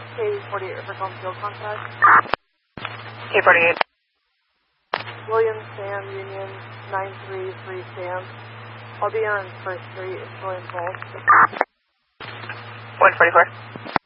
K48 for field contact. K48. William Sam, Union 933 Sam. I'll be on First Street in William Falls. 144.